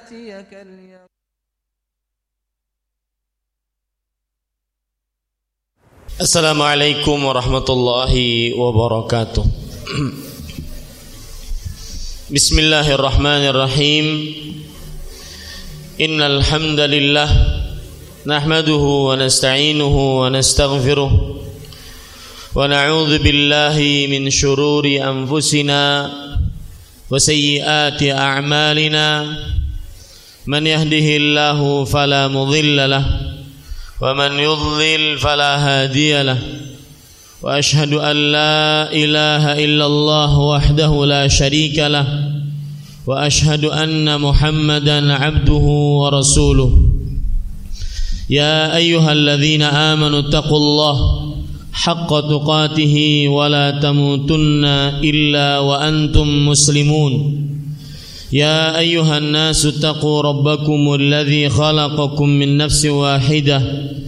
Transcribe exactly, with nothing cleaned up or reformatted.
يأتيك اليوم. Assalamualaikum warahmatullahi wabarakatuh. Bismillahirrahmanirrahim. Innal hamdalillah nahmaduhu wa nasta'inuhu wa nastaghfiruh wa na'udzu billahi min shururi anfusina wa sayyiati a'malina. Man yahdihillahu fala mudilla lahu ومن يضلل فلا هادي له وأشهد أن لا إله إلا الله وحده لا شريك له وأشهد أن محمدا عبده ورسوله. يا أيها الذين آمنوا اتقوا الله حق تقاته ولا تموتن إلا وأنتم مسلمون. يا أيها الناس اتقوا ربكم الذي خلقكم من نفس واحدة